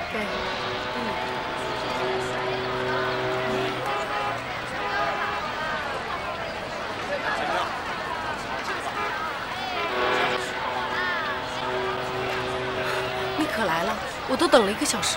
对，你可来了，我都等了1个小时。